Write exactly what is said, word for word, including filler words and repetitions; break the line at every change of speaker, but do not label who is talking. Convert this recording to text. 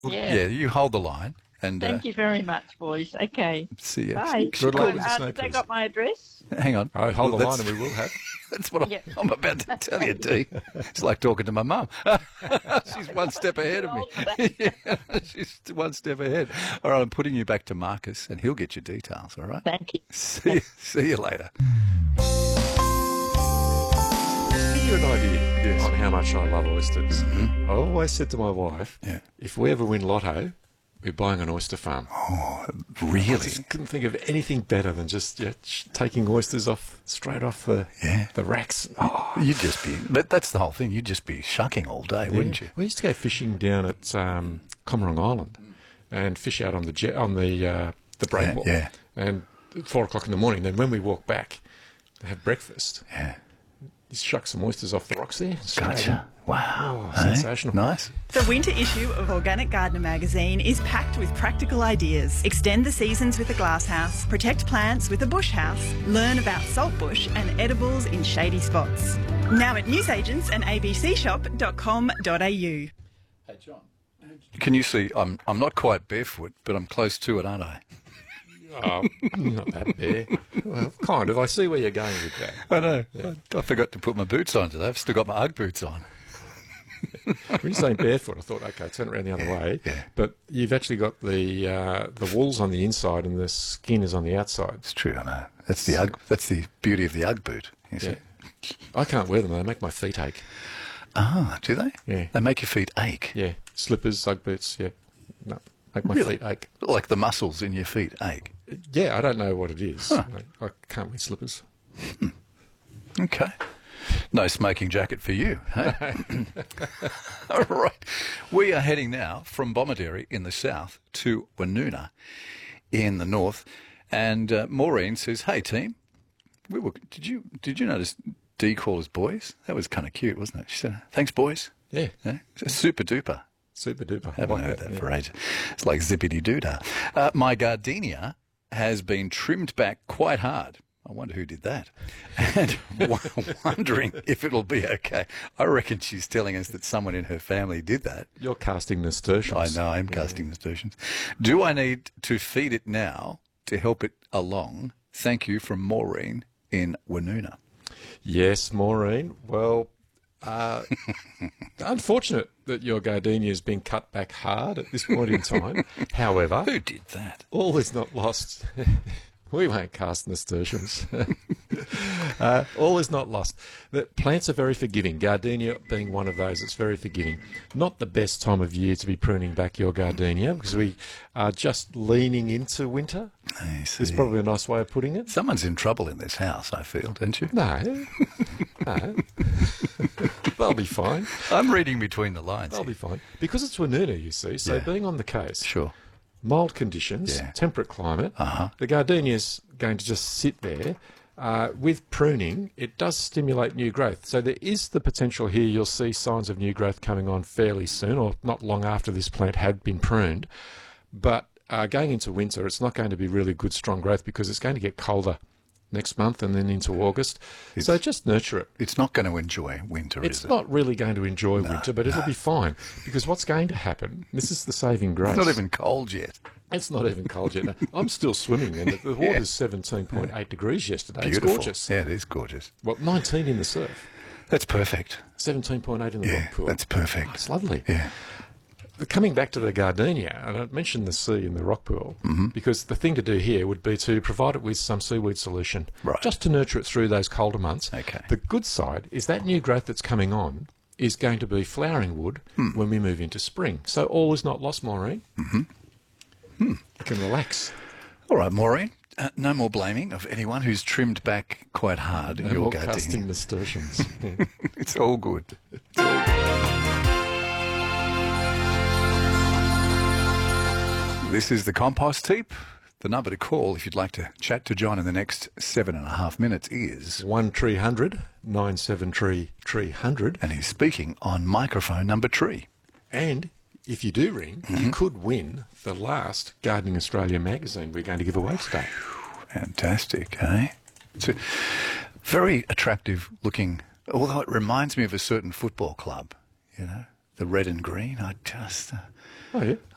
Yeah.
Yeah, you hold the line. And
Thank
uh,
you very much, boys. Okay.
see you.
Bye.
Good luck with the
Uh,
snow
have they
peas.
got my address?
Hang on.
Oh, hold
Well,
the line
that's-
and we will have.
That's what I'm,
Yep.
I'm about to tell you, Dee. It's like talking to my mum. She's one step ahead of me. Yeah, she's one step ahead. All right, I'm putting you back to Marcus, and he'll get your details, all right?
Thank you.
See, see you later.
Give you an idea on how much I love oysters. I always said to my wife,
Yeah.
if we ever win lotto, we're buying an oyster farm. I
Really?
just couldn't think of anything better than just yeah, sh- taking oysters off straight off the
Yeah.
the racks. Oh,
You'd just be, but that's the whole thing. You'd just be shucking all day, wouldn't you?
We used to go fishing down at um, Comerong Island and fish out on the jet, on the uh, the breakwall.
Yeah,
And at four o'clock in the morning, then when we walk back to have breakfast,
Yeah.
you shuck some oysters off the rocks there. straight in.
Gotcha. Wow.
Oh,
Hey?
sensational.
Nice.
The winter issue of Organic Gardener magazine is packed with practical ideas. Extend the seasons with a glasshouse, protect plants with a bush house, learn about saltbush and edibles in shady spots. Now at newsagents and a b c shop dot com dot a u.
Hey, John. Can you see? I'm I'm not quite barefoot, but I'm close to it, aren't I?
Oh, not that bare. Well, kind of. I see where you're going with that.
I know. I, I forgot to put my boots on today. I've still got my Ugg boots on.
When you're saying barefoot, I thought, okay, turn it around the other way.
yeah.
But you've actually got the uh, the wool's on the inside and the skin is on the outside.
It's true, I know. That's the Ugg. That's the beauty of the Ugg boot. You see?
Yeah. I can't wear them. They make my feet ache.
Ah, do they?
Yeah.
They make your feet ache.
Yeah, slippers, Ugg boots. Yeah, no, make my
Really?
feet ache.
Like the muscles in your feet ache.
Yeah, I don't know what it is. I, I can't wear slippers.
Okay. No smoking jacket for you. Hey? All right. We are heading now from Bomaderry in the south to Woonona in the north. And uh, Maureen says, hey, team, we were, did you did you notice Dee call us boys? That was kind of cute, wasn't it? She said, thanks, boys.
Yeah,
Yeah? Super duper.
super duper. I
Haven't
like
heard that
yeah.
for ages. It's like zippity doodah. Uh, my gardenia has been trimmed back quite hard. I wonder who did that. And wondering if it'll be okay. I reckon she's telling us that someone in her family did that.
You're casting nasturtiums.
I know, I'm casting nasturtiums. Do I need to feed it now to help it along? Thank you from Maureen in Woonona.
Yes, Maureen. Well, uh, unfortunate that your gardenia has been cut back hard at this point in time. However,
Who did that?
all is not lost. We won't cast nasturtiums. uh, all is not lost. The plants are very forgiving. Gardenia being one of those, it's very forgiving. Not the best time of year to be pruning back your gardenia because we are just leaning into winter.
I see.
Is probably a nice way of putting it.
Someone's in trouble in this house, I feel, don't you?
No, no, they'll be fine.
I'm reading between the lines.
They'll
here.
be fine because it's Woonona, you see. So
Yeah.
being on the coast,
Sure.
mild conditions,
Yeah.
temperate climate.
Uh-huh.
The gardenia's going to just sit there. Uh, with pruning, it does stimulate new growth. So there is the potential here you'll see signs of new growth coming on fairly soon, or not long after this plant had been pruned. But uh, going into winter, it's not going to be really good, strong growth because it's going to get colder next month and then into August. so just nurture it.
It's not going to enjoy winter,
It's
is it?
not really going to enjoy winter, but it'll be fine because what's going to happen, this is the saving grace.
It's not even cold yet.
It's not even cold yet. No, I'm still swimming and the water's seventeen point eight degrees yesterday.
Beautiful.
It's gorgeous.
Yeah, it is gorgeous.
Well, nineteen in the surf,
That's perfect.
seventeen point eight in the
Yeah,
rock pool.
that's
Oh,
perfect.
it's lovely.
Yeah.
Coming back to the gardenia, and I mentioned the sea in the rock pool,
Mm-hmm.
because the thing to do here would be to provide it with some seaweed solution,
Right.
just to nurture it through those colder months.
Okay.
The good side is that new growth that's coming on is going to be flowering wood
Hmm.
when we move into spring. So all is not lost, Maureen. Mm-hmm. You can relax.
All right, Maureen. Uh, no more blaming of anyone who's trimmed back quite hard
No
your
more
gardenia.
casting nasturtiums. Yeah.
It's all good. This is the compost heap. The number to call if you'd like to chat to John in the next seven and a half minutes is,
one three hundred nine seven three three hundred.
and he's speaking on microphone number three.
And if you do ring,
Mm-hmm.
you could win the last Gardening Australia magazine we're going to give away today.
Fantastic, eh? It's a very attractive looking, although it reminds me of a certain football club, you know, the red and green. I just, uh,
Oh, yeah.